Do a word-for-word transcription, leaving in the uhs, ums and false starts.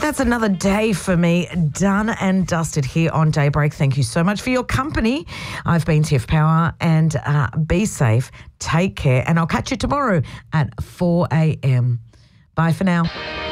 That's another day for me done and dusted here on Daybreak. Thank you so much for your company. I've been Tiff Power, and uh, be safe, take care, and I'll catch you tomorrow at four a.m. Bye for now.